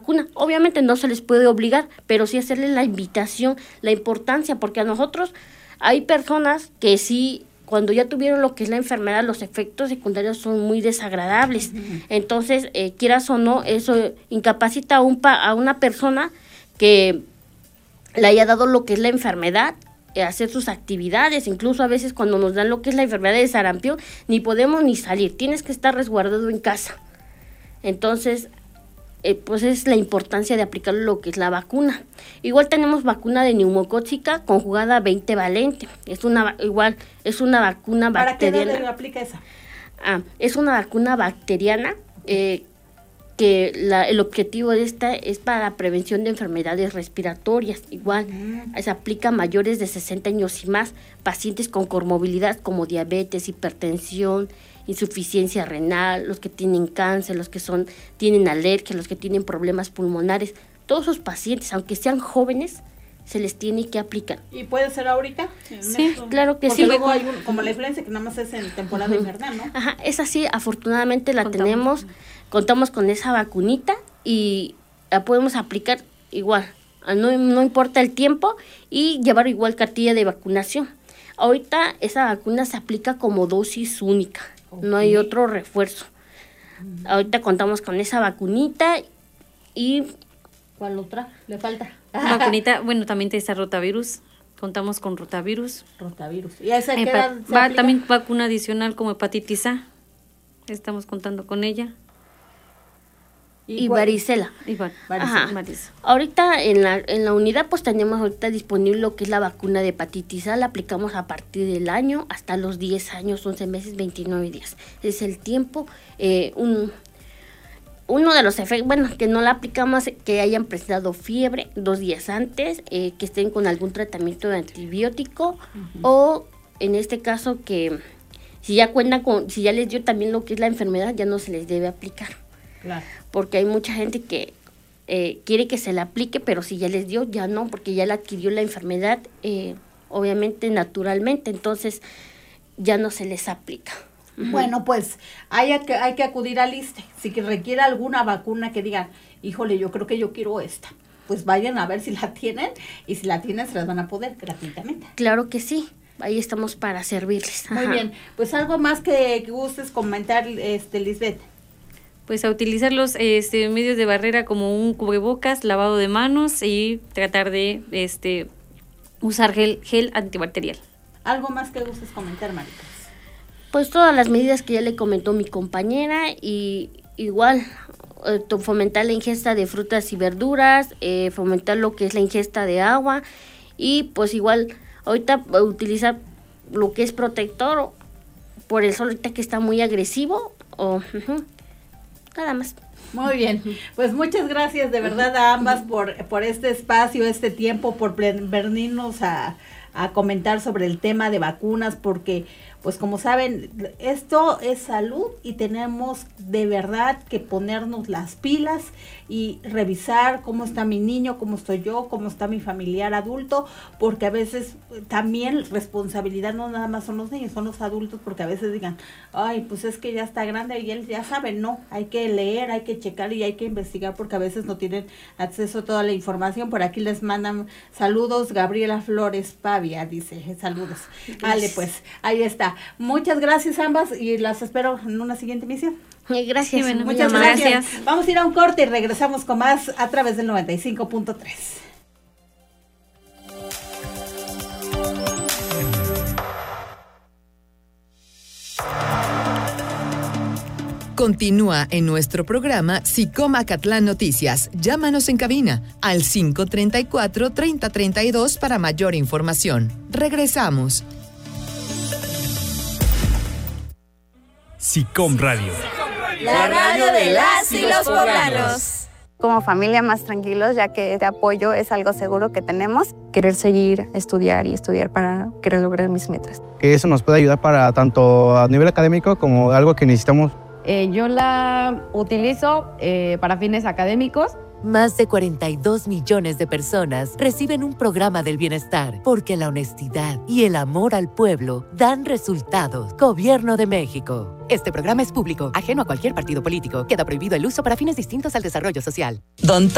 vacuna. Obviamente no se les puede obligar, pero sí hacerles la invitación, la importancia, porque a nosotros hay personas que sí, cuando ya tuvieron lo que es la enfermedad, los efectos secundarios son muy desagradables. Entonces, quieras o no, eso incapacita a una persona que le haya dado lo que es la enfermedad, hacer sus actividades. Incluso a veces cuando nos dan lo que es la enfermedad de sarampión, ni podemos ni salir, tienes que estar resguardado en casa. Entonces, pues es la importancia de aplicar lo que es la vacuna. Igual tenemos vacuna de neumocócica conjugada 20-valente. Es una vacuna bacteriana. ¿Para qué edad le aplica esa? Es una vacuna bacteriana que el objetivo de esta es para la prevención de enfermedades respiratorias. Igual se aplica a mayores de 60 años y más, pacientes con comorbilidad como diabetes, hipertensión, insuficiencia renal, los que tienen cáncer, los que tienen alergias, los que tienen problemas pulmonares. Todos esos pacientes, aunque sean jóvenes, se les tiene que aplicar. ¿Y puede ser ahorita? Sí, claro que porque sí. Luego hay como la influenza, que nada más es en temporada invernal, ¿no? Ajá, es así, afortunadamente contamos con esa vacunita y la podemos aplicar igual, no importa el tiempo, y llevar igual cartilla de vacunación. Ahorita esa vacuna se aplica como dosis única, no hay otro refuerzo. Ahorita contamos con esa vacunita y... ¿Cuál otra le falta? Vacunita, bueno, también está rotavirus, contamos con rotavirus. ¿Y a esa qué edad se aplica? También vacuna adicional como hepatitis A, estamos contando con ella. Y varicela. Varicela. Ahorita en la unidad pues tenemos ahorita disponible lo que es la vacuna de hepatitis A, la aplicamos a partir del año hasta los 10 años, 11 meses, 29 días. Es el tiempo. Uno de los efectos, que no la aplicamos, que hayan presentado fiebre 2 días antes, que estén con algún tratamiento de antibiótico, o en este caso que si ya les dio también lo que es la enfermedad, ya no se les debe aplicar. Claro. Porque hay mucha gente que quiere que se la aplique, pero si ya les dio, ya no, porque ya la adquirió la enfermedad, obviamente naturalmente, entonces ya no se les aplica. Bueno, pues hay que acudir al ISSSTE. Si requiere alguna vacuna que digan, híjole, yo creo que yo quiero esta, pues vayan a ver si la tienen, y si la tienen se las van a poder gratuitamente. Claro que sí, ahí estamos para servirles. Muy bien, pues algo más que gustes comentar, Lisbeth. Pues a utilizar los medios de barrera como un cubrebocas, lavado de manos y tratar de usar gel antibacterial. ¿Algo más que gustes comentar, Maritas? Pues todas las medidas que ya le comentó mi compañera, y igual fomentar la ingesta de frutas y verduras, fomentar lo que es la ingesta de agua, y pues igual ahorita utilizar lo que es protector por el sol ahorita que está muy agresivo, nada más. Muy bien, pues muchas gracias de verdad a ambas por este espacio, este tiempo, por venirnos a comentar sobre el tema de vacunas, porque pues como saben, esto es salud y tenemos de verdad que ponernos las pilas y revisar cómo está mi niño, cómo estoy yo, cómo está mi familiar adulto, porque a veces también responsabilidad no nada más son los niños, son los adultos, porque a veces digan, ay, pues es que ya está grande y él ya sabe. No, hay que leer, hay que checar y hay que investigar, porque a veces no tienen acceso a toda la información. Por aquí les mandan saludos, Gabriela Flores Pavia dice, saludos. Vale, pues ahí está. Muchas gracias ambas y las espero en una siguiente emisión. Gracias. Sí, bueno, muchas gracias. Vamos a ir a un corte y regresamos con más a través del 95.3. Continúa en nuestro programa SICOM Acatlán Noticias. Llámanos en cabina al 534-3032 para mayor información. Regresamos. SICOM Radio. La radio de las y los poblanos. Como familia más tranquilos, ya que este apoyo es algo seguro que tenemos. Querer seguir, estudiar para querer lograr mis metas. Que eso nos puede ayudar para tanto a nivel académico como algo que necesitamos. Yo la utilizo para fines académicos. Más de 42 millones de personas reciben un programa del bienestar porque la honestidad y el amor al pueblo dan resultados. Gobierno de México. Este programa es público, ajeno a cualquier partido político. Queda prohibido el uso para fines distintos al desarrollo social. Don